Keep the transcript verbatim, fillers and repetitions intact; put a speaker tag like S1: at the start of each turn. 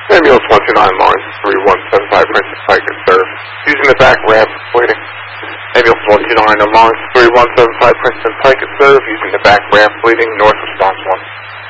S1: Ambulance one two nine Lawrence three one seven five Princeton Pike and serve. Using the back ramp, waiting. Ambulance one two nine Lawrence three one seven five Princeton Pike and serve. Using the back ramp, leading north response one.